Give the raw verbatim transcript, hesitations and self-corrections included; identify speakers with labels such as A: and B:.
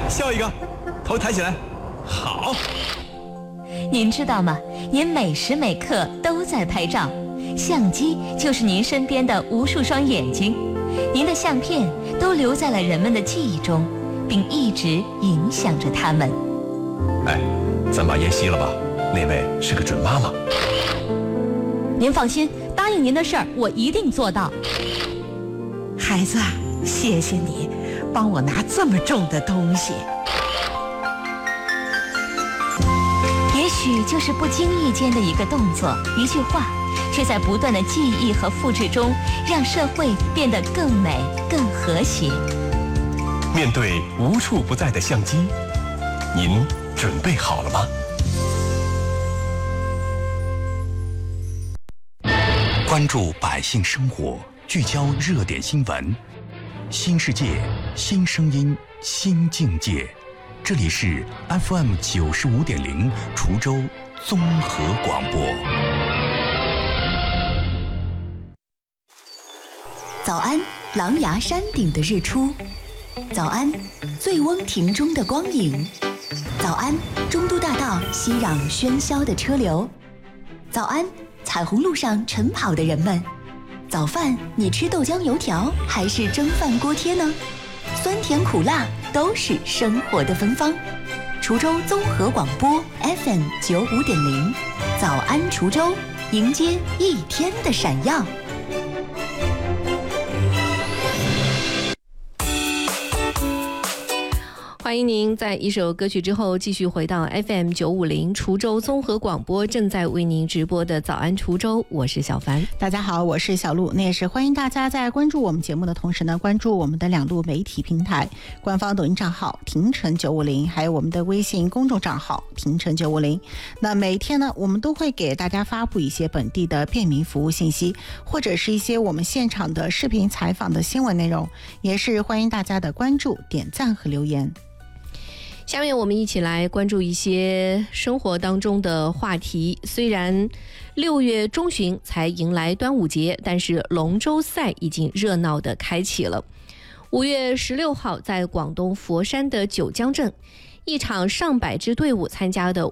A: 笑一个，头抬起来，好。
B: 您知道吗？您每时每刻都在拍照，相机就是您身边的无数双眼睛，您的相片都留在了人们的记忆中，并一直影响着他们。
A: 哎，咱把烟熄了吧，那位是个准妈妈。
B: 您放心，答应您的事儿我一定做到。
C: 孩子，谢谢你帮我拿这么重的东西。
B: 也许就是不经意间的一个动作，一句话，却在不断的记忆和复制中，让社会变得更美、更和谐。
A: 面对无处不在的相机，您准备好了吗？
D: 关注百姓生活，聚焦热点新闻，新世界，新声音，新境界。这里是 F M 九十五点零滁州综合广播。
E: 早安，狼牙山顶的日出；早安，醉翁亭中的光影；早安，中都大道熙攘喧嚣的车流；早安，彩虹路上晨跑的人们。早饭你吃豆浆油条还是蒸饭锅贴呢？酸甜苦辣都是生活的芬芳。滁州综合广播 F M 九五点零，早安滁州，迎接一天的闪耀。
F: 欢迎您在一首歌曲之后继续回到 F M 九五零滁州综合广播，正在为您直播的早安滁州，我是小凡。
G: 大家好，我是小鹿。那也是欢迎大家在关注我们节目的同时呢，关注我们的两路媒体平台，官方抖音账号亭城九五零，还有我们的微信公众账号亭城九五零。那每天呢，我们都会给大家发布一些本地的便民服务信息，或者是一些我们现场的视频采访的新闻内容，也是欢迎大家的关注、点赞和留言。
F: 下面我们一起来关注一些生活当中的话题。虽然六月中旬才迎来端午节，但是龙舟赛已经热闹地开启了。五月十六号，在广东佛山的九江镇，一场上百支队伍参加的